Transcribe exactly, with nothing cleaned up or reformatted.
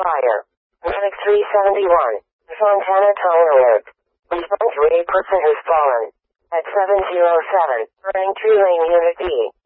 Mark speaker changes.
Speaker 1: fire. Medic three seventy-one. Fontana Tower alert. Response to a person who's fallen. At seven oh seven. Running Tree Lane Unit D.